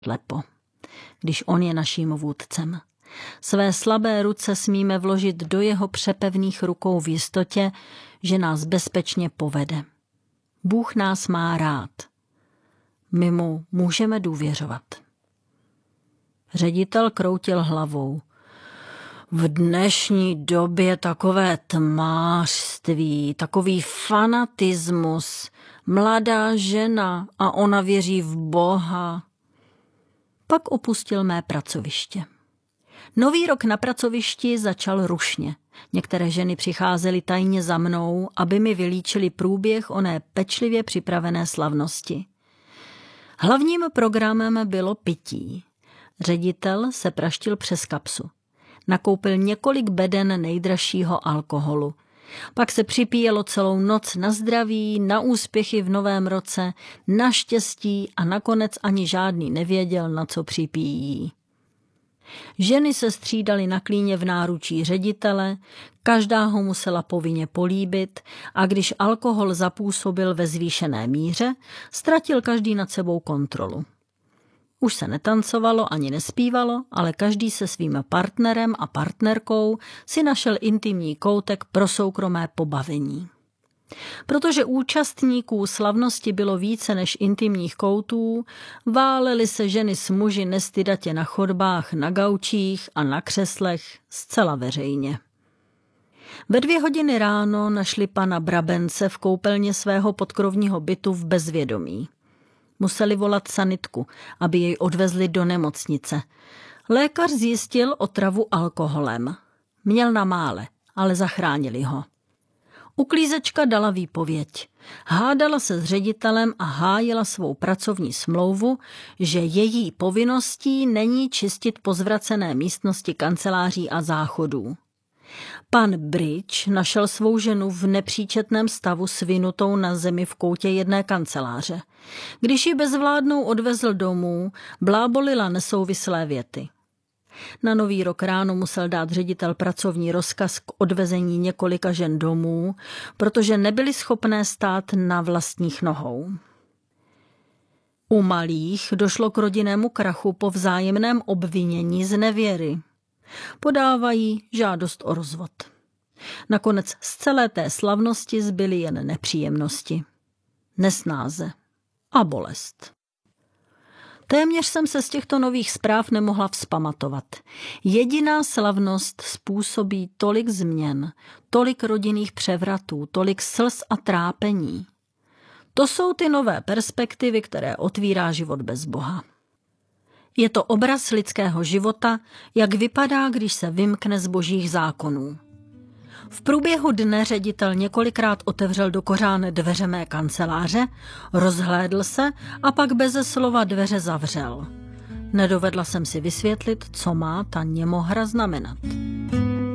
lepo, když on je naším vůdcem. Své slabé ruce smíme vložit do jeho přepevných rukou v jistotě, že nás bezpečně povede. Bůh nás má rád. My mu můžeme důvěřovat. Ředitel kroutil hlavou. V dnešní době takové tmářství, takový fanatismus, mladá žena a ona věří v Boha. Pak opustil mé pracoviště. Nový rok na pracovišti začal rušně. Některé ženy přicházely tajně za mnou, aby mi vylíčily průběh oné pečlivě připravené slavnosti. Hlavním programem bylo pití. Ředitel se praštil přes kapsu. Nakoupil několik beden nejdražšího alkoholu. Pak se připíjelo celou noc na zdraví, na úspěchy v novém roce, na štěstí a nakonec ani žádný nevěděl, na co připíjí. Ženy se střídaly na klíně v náručí ředitele, každá ho musela povinně políbit a když alkohol zapůsobil ve zvýšené míře, ztratil každý nad sebou kontrolu. Už se netancovalo ani nespívalo, ale každý se svým partnerem a partnerkou si našel intimní koutek pro soukromé pobavení. Protože účastníků slavnosti bylo více než intimních koutů, válely se ženy s muži nestydatě na chodbách, na gaučích a na křeslech zcela veřejně. Ve 2 hodiny ráno našli pana Brabence v koupelně svého podkrovního bytu v bezvědomí. Museli volat sanitku, aby jej odvezli do nemocnice. Lékař zjistil otravu alkoholem. Měl na mále, ale zachránili ho. Uklízečka dala výpověď. Hádala se s ředitelem a hájila svou pracovní smlouvu, že její povinností není čistit pozvracené místnosti kanceláří a záchodů. Pan Bridge našel svou ženu v nepříčetném stavu svinutou na zemi v koutě jedné kanceláře. Když ji bezvládnou odvezl domů, blábolila nesouvislé věty. Na Nový rok ráno musel dát ředitel pracovní rozkaz k odvezení několika žen domů, protože nebyly schopné stát na vlastních nohou. U malých došlo k rodinnému krachu po vzájemném obvinění z nevěry. Podávají žádost o rozvod. Nakonec z celé té slavnosti zbyly jen nepříjemnosti, nesnáze a bolest. Téměř jsem se z těchto nových zpráv nemohla vzpamatovat. Jediná slavnost způsobí tolik změn, tolik rodinných převratů, tolik slz a trápení. To jsou ty nové perspektivy, které otvírá život bez Boha. Je to obraz lidského života, jak vypadá, když se vymkne z božích zákonů. V průběhu dne ředitel několikrát otevřel do kořán dveře mé kanceláře, rozhlédl se a pak beze slova dveře zavřel. Nedovedla jsem si vysvětlit, co má ta němohra znamenat.